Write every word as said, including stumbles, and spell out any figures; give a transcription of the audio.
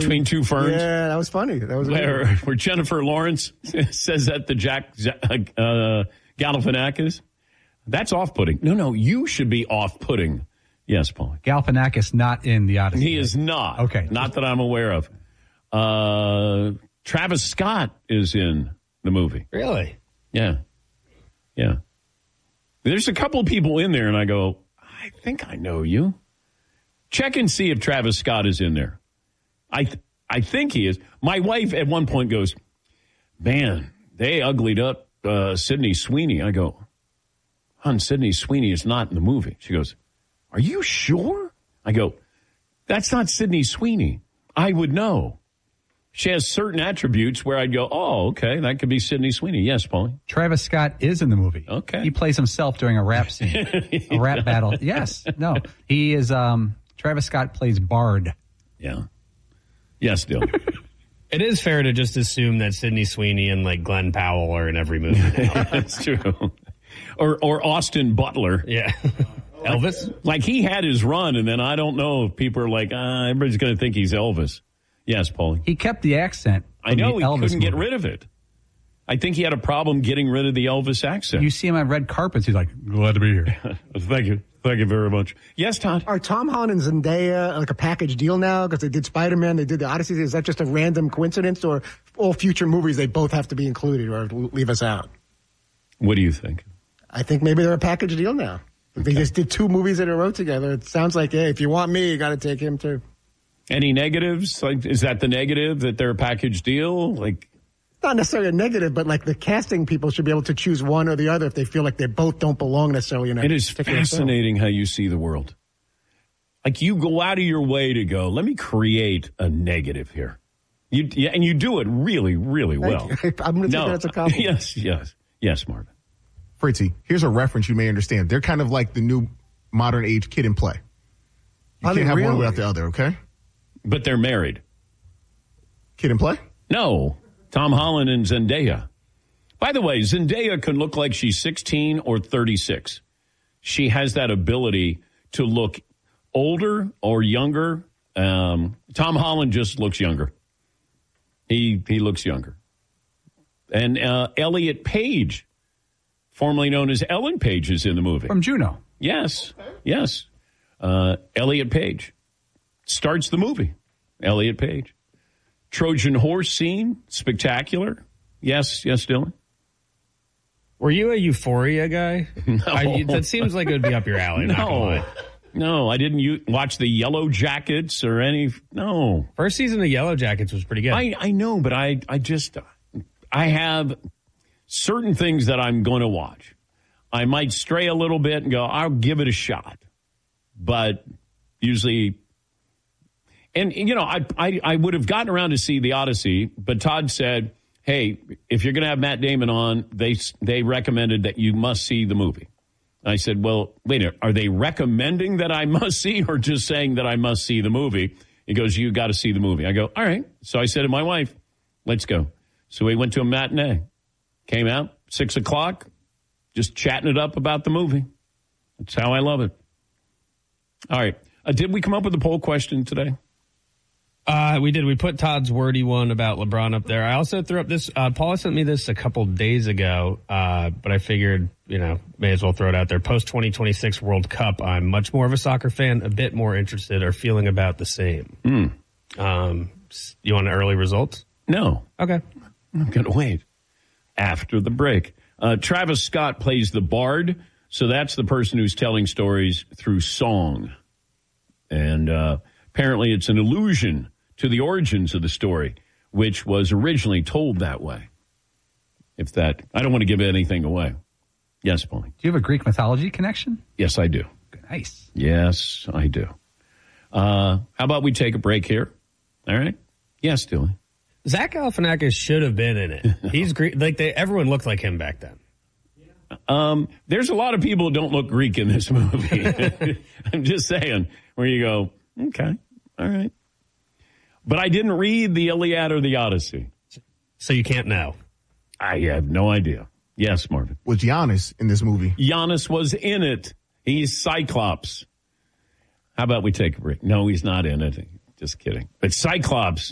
between two ferns. Yeah, that was funny. That was where, where Jennifer Lawrence says that to Jack uh, Galifianakis. That's off-putting. No, no, you should be off-putting. Yes, Paul. Galifianakis not in the Odyssey. He is not. Okay. Not that I'm aware of. Uh, Travis Scott is in the movie. Really? Yeah. Yeah. There's a couple of people in there, and I go, I think I know you. Check and see if Travis Scott is in there. I th- I think he is. My wife at one point goes, man, they uglied up uh, Sydney Sweeney. I go, hon, Sydney Sweeney is not in the movie. She goes, are you sure? I go, that's not Sydney Sweeney. I would know. She has certain attributes where I'd go, oh, okay, that could be Sydney Sweeney. Yes, Paulie. Travis Scott is in the movie. Okay. He plays himself during a rap scene, a rap battle. Yes. No. He is, um, Travis Scott plays Bard. Yeah. Yes, Dylan. It is fair to just assume that Sydney Sweeney and like Glenn Powell are in every movie now. That's true. Or, or Austin Butler. Yeah. Elvis? Like he had his run, and then I don't know if people are like, ah, everybody's going to think he's Elvis. Yes, Paulie. He kept the accent. I know he Elvis couldn't movie. get rid of it. I think he had a problem getting rid of the Elvis accent. You see him on red carpets. He's like, glad to be here. Thank you. Thank you very much. Yes, Todd? Are Tom Holland and Zendaya like a package deal now? Because they did Spider-Man, they did the Odyssey. Is that just a random coincidence, or all future movies they both have to be included or leave us out? What do you think? I think maybe they're a package deal now. Okay. They just did two movies in a row together. It sounds like, hey, if you want me, you got to take him too. Any negatives? Like, is that the negative, that they're a package deal? Like, not necessarily a negative, but like the casting people should be able to choose one or the other if they feel like they both don't belong necessarily in a it is particular fascinating film. How you see the world. Like you go out of your way to go, let me create a negative here. You yeah, and you do it really, really well. I'm going to take no. that as a compliment. Yes, yes, yes, Marvin. Fritzy, here's a reference you may understand. They're kind of like the new modern age Kid and Play. You Are can't have really? one without the other, okay? But they're married. Kid and Play? No. Tom Holland and Zendaya. By the way, Zendaya can look like she's sixteen or thirty-six. She has that ability to look older or younger. Um, Tom Holland just looks younger. He he looks younger. And uh, Elliot Page, formerly known as Ellen Page, is in the movie. From Juno. Yes, yes. Uh, Elliot Page starts the movie. Elliot Page. Trojan horse scene, spectacular. Yes, yes, Dylan. Were you a Euphoria guy? No. I, that seems like it would be up your alley. Not gonna No, lie. no, I didn't u- watch the Yellow Jackets or any. No, First season of Yellow Jackets was pretty good. I I know, but I I just I have certain things that I'm going to watch. I might stray a little bit and go, I'll give it a shot, but usually. And, you know, I, I I would have gotten around to see the Odyssey, but Todd said, hey, if you're going to have Matt Damon on, they they recommended that you must see the movie. I said, well, wait a minute, are they recommending that I must see or just saying that I must see the movie? He goes, you got to see the movie. I go, all right. So I said to my wife, let's go. So we went to a matinee, came out, six o'clock, just chatting it up about the movie. That's how I love it. All right. Uh, did we come up with a poll question today? Uh, we did. We put Todd's wordy one about LeBron up there. I also threw up this. Uh, Paula sent me this a couple days ago, uh, but I figured, you know, may as well throw it out there. Post twenty twenty-six World Cup. I'm much more of a soccer fan, a bit more interested, or feeling about the same. Mm. Um, you want early results? No. Okay. I'm going to wait after the break. Uh, Travis Scott plays the bard, so that's the person who's telling stories through song. And uh, apparently it's an allusion to the origins of the story, which was originally told that way. If that, I don't want to give anything away. Yes, Paulie. Do you have a Greek mythology connection? Yes, I do. Nice. Yes, I do. Uh, how about we take a break here? All right. Yes, Dylan. Zach Galifianakis should have been in it. He's Greek. Like they, everyone looked like him back then. Um, there's a lot of people who don't look Greek in this movie. I'm just saying, where you go, okay, all right. But I didn't read the Iliad or the Odyssey. So you can't know. I have no idea. Yes, Marvin. Was Giannis in this movie? Giannis was in it. He's Cyclops. How about we take a break? No, he's not in it. Just kidding. But Cyclops